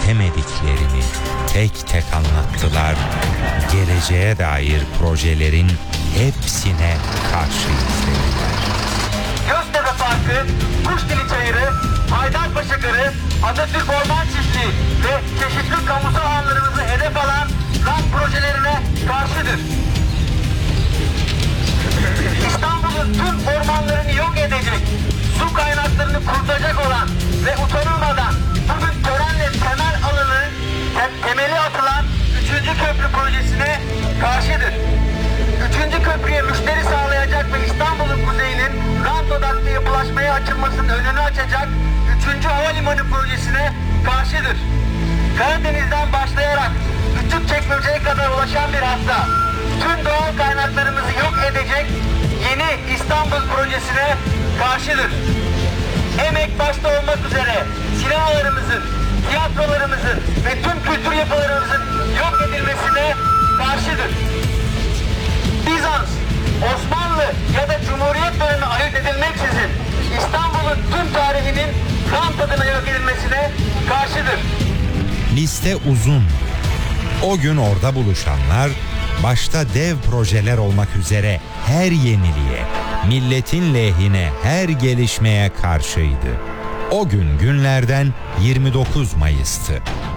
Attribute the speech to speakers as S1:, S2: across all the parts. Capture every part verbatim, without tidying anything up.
S1: yönetemediklerini tek tek anlattılar. Geleceğe dair projelerin hepsine karşı izlediler.
S2: Göztepe Parkı, Kuşdili Çayırı, Haydarpaşa Garı, Atatürk Orman Çiftliği ve çeşitli kamusal alanlarımızı hedef alan rant projelerine karşıdır. İstanbul'un tüm ormanlarını yok edecek, su kaynaklarını kurtaracak olan ve utanılmadan bugün törenle temel alanı te- temeli atılan üçüncü köprü projesine karşıdır. Üçüncü köprüye müşteri sağlayacak ve İstanbul'un kuzeyinin rant odaklı yapılaşmaya açılmasının önünü açacak üçüncü havalimanı projesine karşıdır. Karadeniz'den başlayarak Küçükçekmece'ye kadar ulaşan bir hatta tüm doğal kaynaklarımızı yok edecek yeni İstanbul projesine karşıdır. Emek başta olmak üzere sinemalarımızın, tiyatrolarımızın ve tüm kültür yapılarımızın yok edilmesine karşıdır. Bizans, Osmanlı ya da Cumhuriyet dönemi ayırt edilmeksizin İstanbul'un tüm tarihinin rant adına yok edilmesine karşıdır.
S1: Liste uzun. O gün orada buluşanlar başta dev projeler olmak üzere her yeniliğe, milletin lehine her gelişmeye karşıydı. O gün günlerden yirmi dokuz Mayıs'tı.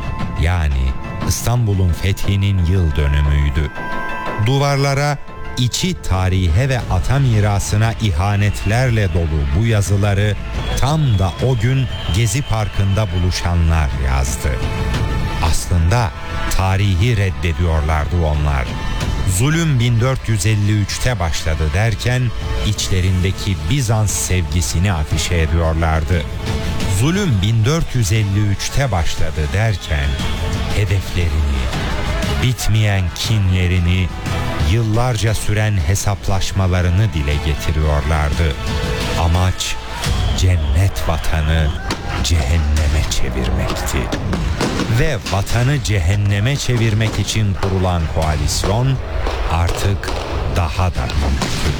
S1: Yani İstanbul'un fethinin yıl dönümüydü. Duvarlara içi tarihe ve ata mirasına ihanetlerle dolu bu yazıları tam da o gün Gezi Parkı'nda buluşanlar yazdı. Aslında tarihi reddediyorlardı onlar. Zulüm bin dört yüz elli üçte başladı derken içlerindeki Bizans sevgisini afişe ediyorlardı. Zulüm bin dört yüz elli üçte başladı derken hedeflerini, bitmeyen kinlerini, yıllarca süren hesaplaşmalarını dile getiriyorlardı. Amaç cennet vatanı cehenneme çevirmekti. Ve vatanı cehenneme çevirmek için kurulan koalisyon artık daha da büyüktü.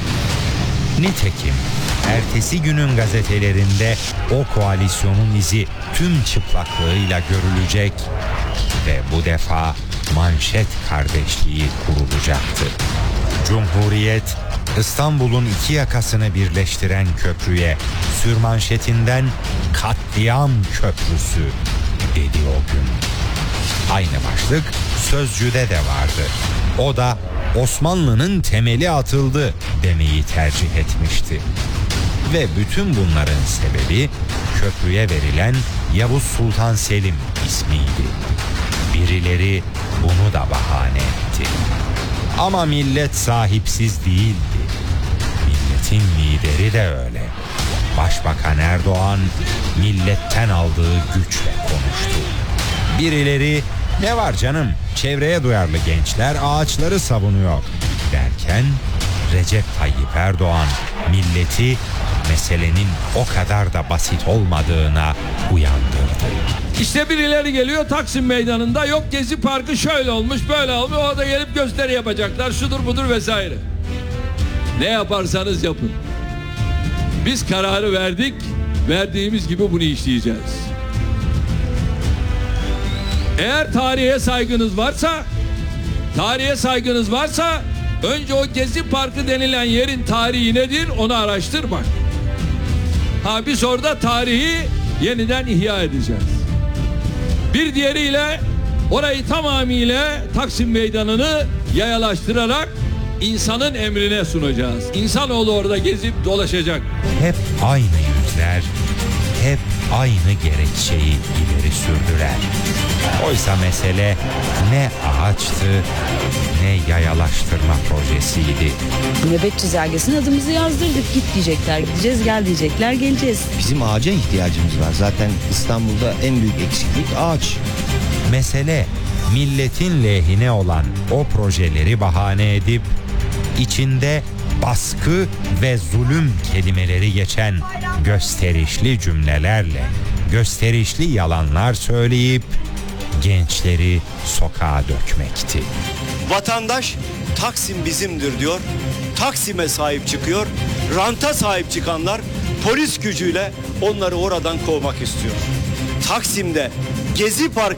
S1: Nitekim ertesi günün gazetelerinde o koalisyonun izi tüm çıplaklığıyla görülecek ve bu defa manşet kardeşliği kurulacaktı. Cumhuriyet, İstanbul'un iki yakasını birleştiren köprüye sürmanşetinden katliam köprüsü dedi o gün. Aynı başlık Sözcü'de de vardı. O da Osmanlı'nın temeli atıldı demeyi tercih etmişti. Ve bütün bunların sebebi köprüye verilen Yavuz Sultan Selim ismiydi. Birileri bunu da bahane etti. Ama millet sahipsiz değildi. Milletin lideri de öyle. Başbakan Erdoğan milletten aldığı güçle konuştu. Birileri ne var canım çevreye duyarlı gençler ağaçları savunuyor derken Recep Tayyip Erdoğan milleti meselenin o kadar da basit olmadığına uyandırdı.
S3: İşte birileri geliyor Taksim Meydanı'nda yok Gezi Parkı şöyle olmuş böyle olmuş o da gelip gösteri yapacaklar şudur budur vesaire. Ne yaparsanız yapın. Biz kararı verdik, verdiğimiz gibi bunu işleyeceğiz. Eğer tarihe saygınız varsa, tarihe saygınız varsa önce o Gezi Parkı denilen yerin tarihi nedir onu araştır bak. Ha biz orada tarihi yeniden ihya edeceğiz. Bir diğeriyle orayı tamamıyla Taksim Meydanı'nı yayalaştırarak insanın emrine sunacağız. İnsanoğlu orada gezip dolaşacak.
S1: Hep aynı yüzler, hep aynı gerekçeyi ileri sürdüler. Oysa mesele ne ağaçtı ne yayalaştırma projesiydi.
S4: Nöbet çizelgesine adımızı yazdırdık. Git diyecekler gideceğiz, gel diyecekler geleceğiz.
S5: Bizim ağaca ihtiyacımız var. Zaten İstanbul'da en büyük eksiklik ağaç.
S1: Mesele milletin lehine olan o projeleri bahane edip içinde baskı ve zulüm kelimeleri geçen gösterişli cümlelerle gösterişli yalanlar söyleyip gençleri sokağa dökmekti.
S6: Vatandaş Taksim bizimdir diyor. Taksim'e sahip çıkıyor. Ranta sahip çıkanlar polis gücüyle onları oradan kovmak istiyor. Taksim'de Gezi Parkı